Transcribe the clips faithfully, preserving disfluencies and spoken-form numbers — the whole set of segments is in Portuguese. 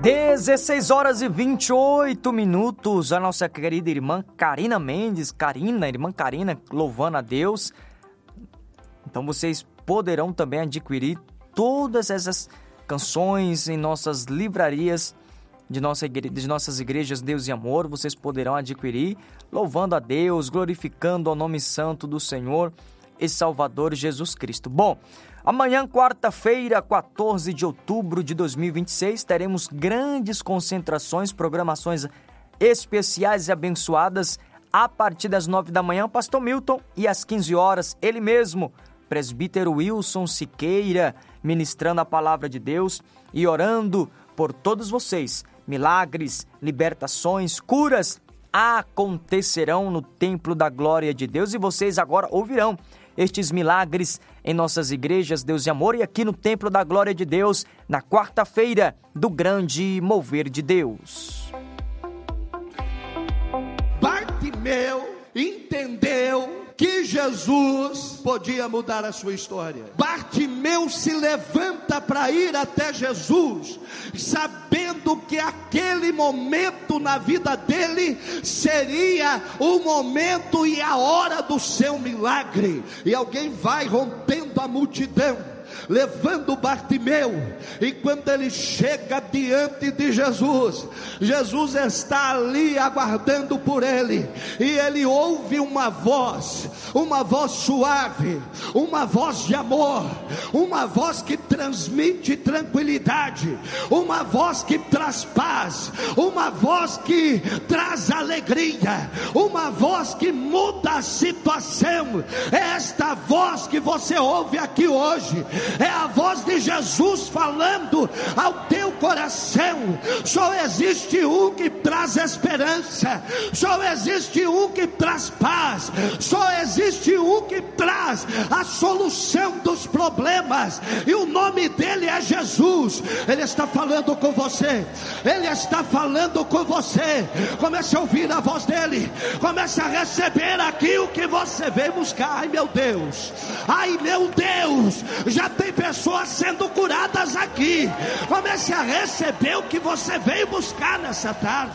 dezesseis horas e vinte e oito minutos, a nossa querida irmã Karina Mendes, Karina, irmã Karina, louvando a Deus. Então vocês poderão também adquirir todas essas canções em nossas livrarias de, nossa igre... de nossas igrejas Deus e Amor. Vocês poderão adquirir, louvando a Deus, glorificando o nome santo do Senhor e Salvador Jesus Cristo. Bom, amanhã, quarta-feira, quatorze de outubro de dois mil e vinte e seis, teremos grandes concentrações, programações especiais e abençoadas a partir das nove da manhã, Pastor Milton, e às quinze horas, ele mesmo, presbítero Wilson Siqueira, ministrando a palavra de Deus e orando por todos vocês. Milagres, libertações, curas acontecerão no templo da glória de Deus e vocês agora ouvirão estes milagres em nossas igrejas Deus e Amor e aqui no templo da glória de Deus na quarta-feira do grande mover de Deus. Bartimeu entendeu que Jesus podia mudar a sua história. Bartimeu se levanta para ir até Jesus, sabendo que aquele momento na vida dele seria o momento e a hora do seu milagre. E alguém vai rompendo a multidão, levando Bartimeu, e quando ele chega diante de Jesus, Jesus está ali aguardando por ele, e ele ouve uma voz, uma voz suave, uma voz de amor, uma voz que transmite tranquilidade, uma voz que traz paz, uma voz que traz alegria, uma voz que muda a situação. É esta voz que você ouve aqui hoje, é a voz de Jesus falando ao teu coração. Só existe um que traz esperança, só existe um que traz paz, só existe um que traz a solução dos problemas, e o nome dele é Jesus. Ele está falando com você, ele está falando com você. Comece a ouvir a voz dele, comece a receber aqui o que você veio buscar. Ai meu Deus, ai meu Deus, já tem pessoas sendo curadas aqui. Comece a receber o que você veio buscar nessa tarde.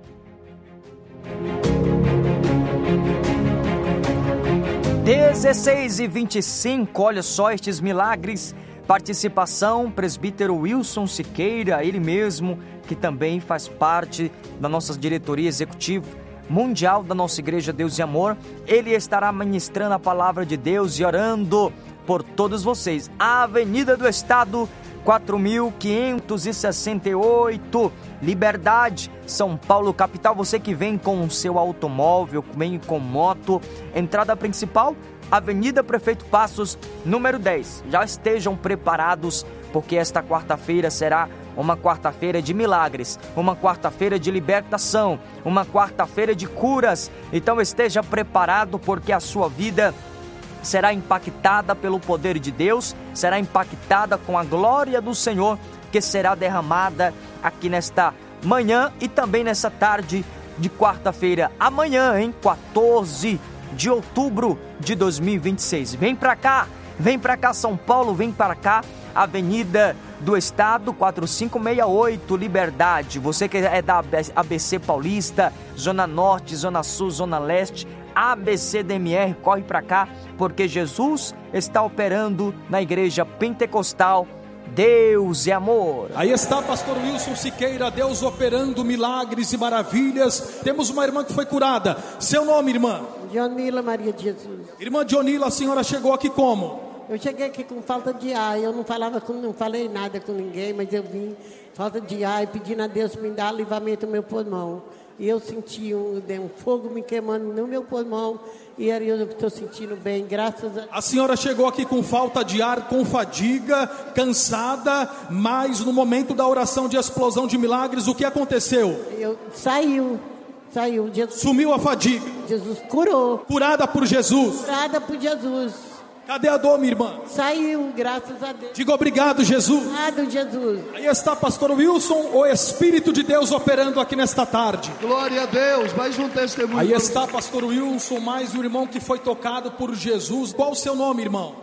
dezesseis e vinte e cinco, olha só estes milagres. Participação, presbítero Wilson Siqueira, ele mesmo que também faz parte da nossa diretoria executiva mundial da nossa igreja Deus e Amor. Ele estará ministrando a palavra de Deus e orando por todos vocês. A Avenida do Estado, quatro mil quinhentos e sessenta e oito, Liberdade, São Paulo, capital. Você que vem com o seu automóvel, vem com moto, entrada principal, Avenida Prefeito Passos, número dez. Já estejam preparados, porque esta quarta-feira será uma quarta-feira de milagres, uma quarta-feira de libertação, uma quarta-feira de curas. Então esteja preparado, porque a sua vida será impactada pelo poder de Deus, será impactada com a glória do Senhor, que será derramada aqui nesta manhã e também nessa tarde de quarta-feira. Amanhã, em quatorze de outubro de dois mil e vinte e seis. Vem pra cá, vem pra cá São Paulo, vem pra cá, Avenida do Estado, quatro cinco seis oito, Liberdade. Você que é da A B C Paulista, Zona Norte, Zona Sul, Zona Leste, A B C D M R, corre pra cá, porque Jesus está operando na igreja pentecostal Deus e Amor. Aí está pastor Wilson Siqueira, Deus operando milagres e maravilhas. Temos uma irmã que foi curada. Seu nome, irmã? Dionila Maria de Jesus. Irmã Dionila, a senhora chegou aqui como? Eu cheguei aqui com falta de ar. Eu não falava com, não falei nada com ninguém, mas eu vim falta de ar e pedindo a Deus me dar livramento no meu pulmão. E eu senti um, um fogo me queimando no meu pulmão. E aí eu estou sentindo bem, graças a... A senhora chegou aqui com falta de ar, com fadiga, cansada, mas no momento da oração de explosão de milagres, o que aconteceu? Eu, saiu, saiu. Jesus, sumiu a fadiga. Jesus curou. Curada por Jesus. Curada por Jesus. Cadê a dor, minha irmã? Saiu, graças a Deus. Diga obrigado, Jesus. Obrigado, Jesus. Aí está pastor Wilson, o Espírito de Deus operando aqui nesta tarde. Glória a Deus, mais um testemunho. Aí está pastor Wilson, mais um irmão que foi tocado por Jesus. Qual o seu nome, irmão?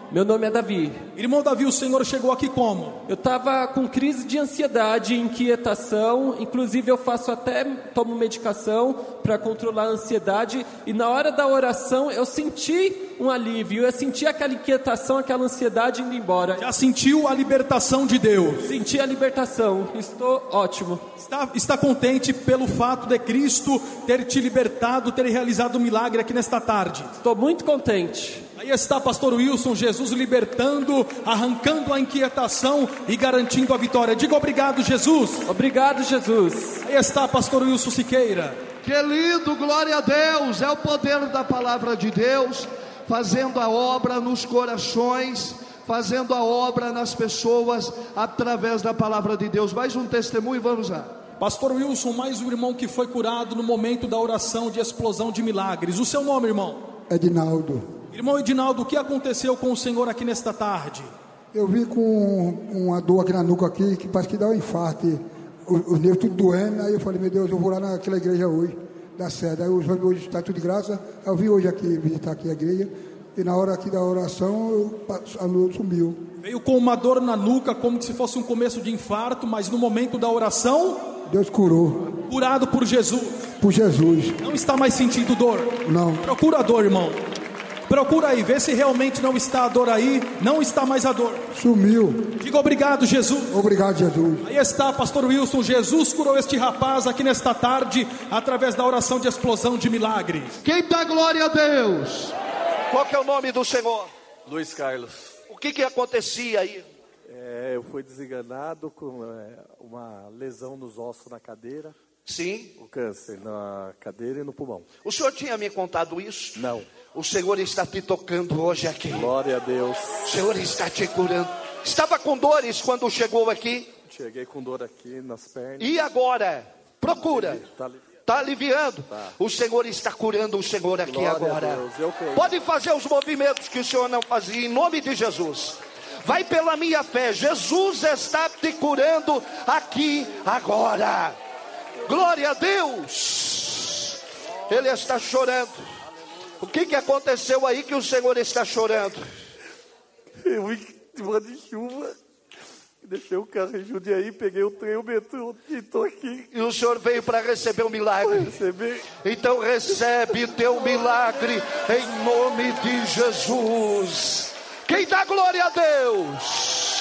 Meu nome é Davi. Irmão Davi, o senhor chegou aqui como? Eu estava com crise de ansiedade, inquietação. Inclusive eu faço até, tomo medicação para controlar a ansiedade. E na hora da oração eu senti um alívio. Eu senti aquela inquietação, aquela ansiedade indo embora. Já sentiu a libertação de Deus? Senti a libertação. Estou ótimo. Está, está contente pelo fato de Cristo ter te libertado, ter realizado um milagre aqui nesta tarde? Estou muito contente. Aí está pastor Wilson, Jesus libertando, arrancando a inquietação e garantindo a vitória. Diga obrigado, Jesus. Obrigado, Jesus. Aí está pastor Wilson Siqueira. Querido, glória a Deus, é o poder da palavra de Deus, fazendo a obra nos corações, fazendo a obra nas pessoas, através da palavra de Deus. Mais um testemunho, vamos lá. Pastor Wilson, mais um irmão que foi curado no momento da oração de explosão de milagres. O seu nome, irmão? Edinaldo. Irmão Edinaldo, o que aconteceu com o senhor aqui nesta tarde? Eu vim com uma dor aqui na nuca aqui, que parece que dá um infarto. Os, os nervos tudo doendo, aí eu falei, meu Deus, eu vou lá naquela igreja hoje, dá certo. Aí hoje está tudo de graça, eu vim hoje aqui visitar aqui a igreja, e na hora aqui da oração, a luz sumiu. Veio com uma dor na nuca, como se fosse um começo de infarto, mas no momento da oração, Deus curou. Curado por Jesus. Por Jesus. Não está mais sentindo dor? Não. Procura a dor, irmão. Procura aí, vê se realmente não está a dor aí. Não está mais a dor. Sumiu. Diga obrigado, Jesus. Obrigado, Jesus. Aí está, pastor Wilson. Jesus curou este rapaz aqui nesta tarde, através da oração de explosão de milagres. Quem dá glória a Deus? Qual que é o nome do Senhor? Luiz Carlos. O que que acontecia aí? É, eu fui desenganado com é, uma lesão nos ossos na cadeira. Sim. O câncer na cadeira e no pulmão. O senhor tinha me contado isso? Não. O Senhor está te tocando hoje aqui. Glória a Deus. O Senhor está te curando. Estava com dores quando chegou aqui? Cheguei com dor aqui nas pernas. E agora? Procura. Está aliviando. Está aliviando. Tá. O Senhor está curando o Senhor aqui Glória agora. a Deus. Eu creio. Pode fazer os movimentos que o Senhor não fazia, em nome de Jesus. Vai pela minha fé. Jesus está te curando aqui agora. Glória a Deus. Ele está chorando. O que que aconteceu aí que o Senhor está chorando? Eu vim de uma de chuva, deixei o carro em Jundiaí, peguei o trem, o metrô e estou aqui. E o Senhor veio para receber o milagre. Receber. Então recebe teu milagre em nome de Jesus. Quem dá glória a Deus?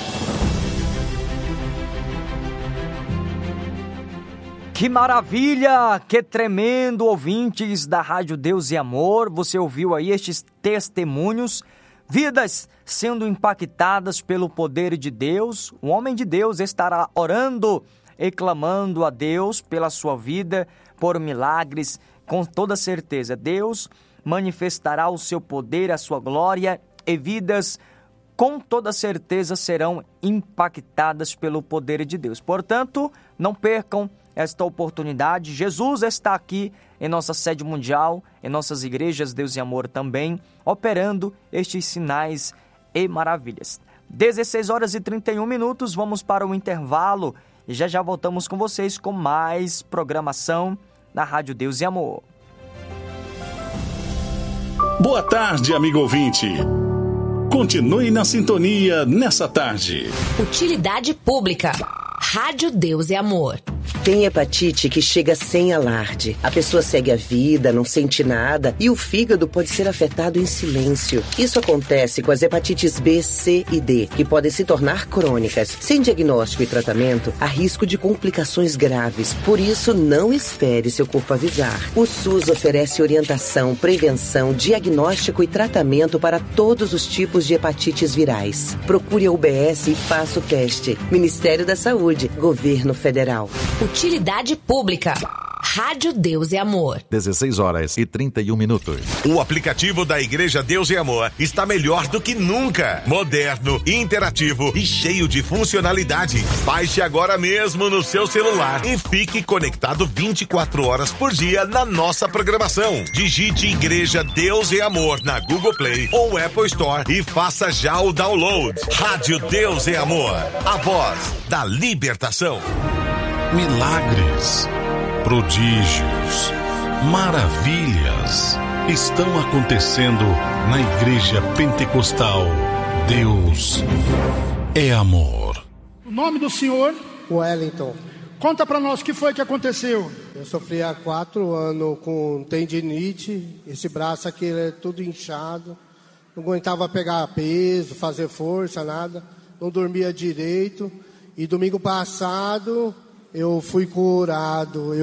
Que maravilha, que tremendo, ouvintes da Rádio Deus e Amor. Você ouviu aí estes testemunhos, vidas sendo impactadas pelo poder de Deus. O homem de Deus estará orando e clamando a Deus pela sua vida, por milagres, com toda certeza. Deus manifestará o seu poder, a sua glória, e vidas com toda certeza serão impactadas pelo poder de Deus. Portanto, não percam esta oportunidade. Jesus está aqui em nossa sede mundial, em nossas igrejas Deus e Amor também, operando estes sinais e maravilhas. dezesseis horas e trinta e um minutos, vamos para o intervalo e já já voltamos com vocês com mais programação na Rádio Deus e Amor. Boa tarde, amigo ouvinte. Continue na sintonia nessa tarde. Utilidade pública. Rádio Deus e Amor. Tem hepatite que chega sem alarde. A pessoa segue a vida, não sente nada e o fígado pode ser afetado em silêncio. Isso acontece com as hepatites B, C e D, que podem se tornar crônicas. Sem diagnóstico e tratamento, há risco de complicações graves. Por isso, não espere seu corpo avisar. O SUS oferece orientação, prevenção, diagnóstico e tratamento para todos os tipos de hepatites virais. Procure a U B S e faça o teste. Ministério da Saúde, Governo Federal. Utilidade pública. Rádio Deus e Amor. dezesseis horas e trinta e um minutos. O aplicativo da Igreja Deus e Amor está melhor do que nunca. Moderno, interativo e cheio de funcionalidade. Baixe agora mesmo no seu celular e fique conectado vinte e quatro horas por dia na nossa programação. Digite Igreja Deus e Amor na Google Play ou Apple Store e faça já o download. Rádio Deus e Amor, a voz da libertação. Milagres, prodígios, maravilhas. estão acontecendo na Igreja Pentecostal Deus é Amor. O nome do senhor? Wellington. Conta pra nós o que foi que aconteceu. Eu sofri há quatro anos com tendinite. Esse braço aqui é tudo inchado. Não aguentava pegar peso, fazer força, nada. Não dormia direito. E domingo passado eu fui curado.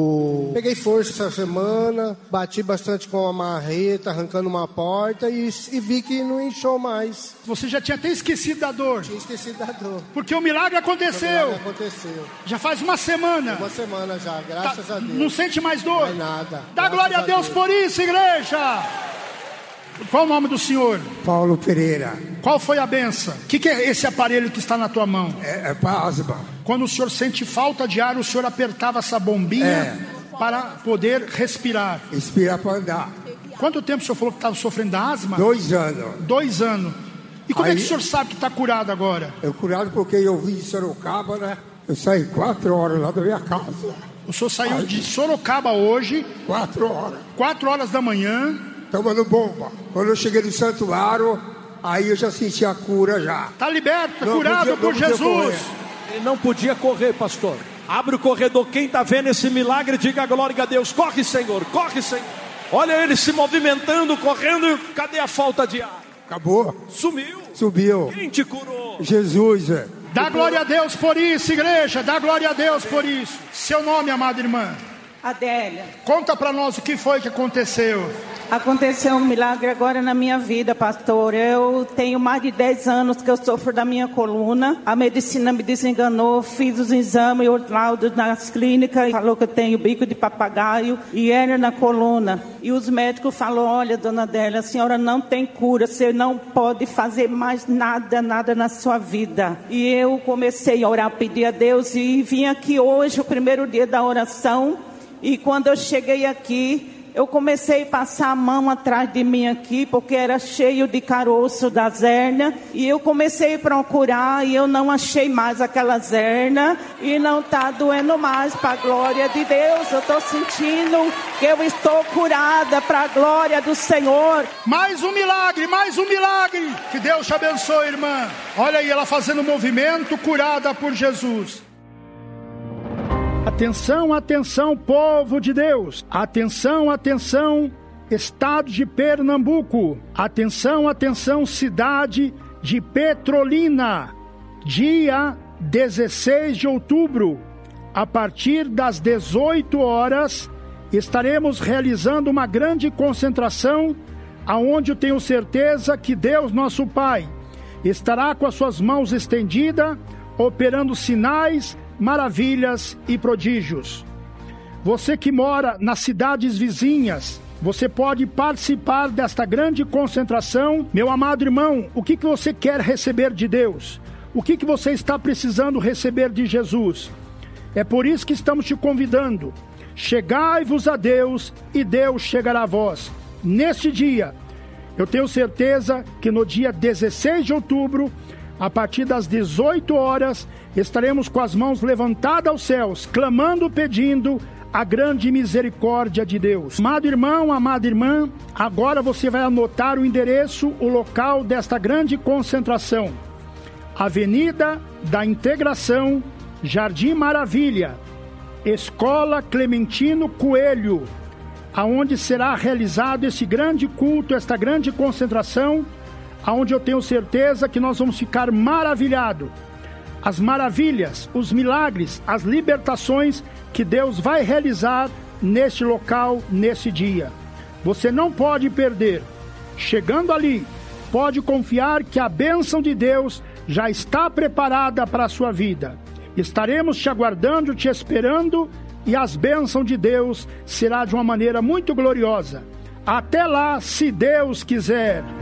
Eu peguei força essa semana, bati bastante com uma marreta, arrancando uma porta e, e vi que não inchou mais. Você já tinha até esquecido da dor. Tinha esquecido da dor. Porque o milagre aconteceu. O milagre aconteceu. Já faz uma semana. Uma semana já, graças tá, a Deus. Não sente mais dor? Mais nada. Dá glória a Deus, Deus por isso, igreja. Qual o nome do senhor? Paulo Pereira. Qual foi a benção? O que, que é esse aparelho que está na tua mão? É, é para asma. Quando o senhor sente falta de ar, o senhor apertava essa bombinha é. para poder respirar. Respirar para andar. Quanto tempo o senhor falou que estava sofrendo da asma? Dois anos. Dois anos. E como Aí, é que o senhor sabe que está curado agora? Eu curado porque eu vim de Sorocaba, né? Eu saí quatro horas lá da minha casa. O senhor saiu Aí, de Sorocaba hoje. Quatro horas. Quatro horas da manhã. Tomando bomba. Quando eu cheguei no santuário, aí eu já senti a cura já. Está liberto, não curado podia, por Jesus. Ele não podia correr, pastor. Abre o corredor, quem está vendo esse milagre, diga glória a Deus. Corre, Senhor, corre, Senhor. Olha ele se movimentando, correndo. Cadê a falta de ar? Acabou. Sumiu. Subiu. Quem te curou? Jesus. É. Dá glória a Deus por isso, igreja. Dá glória a Deus por isso. Seu nome, amada irmã? Adélia. Conta para nós o que foi que aconteceu. Aconteceu um milagre agora na minha vida, pastor. Eu tenho mais de dez anos que eu sofro da minha coluna. A medicina me desenganou, fiz os exames e os laudos nas clínicas. Falou que eu tenho bico de papagaio e hérnia na coluna. E os médicos falaram, olha, dona Adélia, a senhora não tem cura. Você não pode fazer mais nada, nada na sua vida. E eu comecei a orar, pedir a Deus e vim aqui hoje, o primeiro dia da oração. E quando eu cheguei aqui, eu comecei a passar a mão atrás de mim aqui, porque era cheio de caroço das hérnias. E eu comecei a procurar e eu não achei mais aquelas hérnias. E não está doendo mais, para a glória de Deus. Eu estou sentindo que eu estou curada, para a glória do Senhor. Mais um milagre, mais um milagre. Que Deus te abençoe, irmã. Olha aí, ela fazendo movimento, curada por Jesus. Atenção, atenção, povo de Deus. Atenção, atenção, estado de Pernambuco. Atenção, atenção, cidade de Petrolina. Dia dezesseis de outubro, a partir das dezoito horas, estaremos realizando uma grande concentração, aonde eu tenho certeza que Deus, nosso Pai, estará com as suas mãos estendidas, operando sinais, maravilhas e prodígios. Você que mora nas cidades vizinhas, você pode participar desta grande concentração. Meu amado irmão, o que, que você quer receber de Deus? O que, que você está precisando receber de Jesus? É por isso que estamos te convidando. Chegai-vos a Deus e Deus chegará a vós. Neste dia, eu tenho certeza que no dia dezesseis de outubro, a partir das dezoito horas, estaremos com as mãos levantadas aos céus, clamando, pedindo a grande misericórdia de Deus. Amado irmão, amada irmã, agora você vai anotar o endereço, o local desta grande concentração. Avenida da Integração, Jardim Maravilha, Escola Clementino Coelho, aonde será realizado esse grande culto, esta grande concentração, aonde eu tenho certeza que nós vamos ficar maravilhados. As maravilhas, os milagres, as libertações que Deus vai realizar neste local, nesse dia. Você não pode perder. Chegando ali, pode confiar que a bênção de Deus já está preparada para a sua vida. Estaremos te aguardando, te esperando, e as bênçãos de Deus será de uma maneira muito gloriosa. Até lá, se Deus quiser.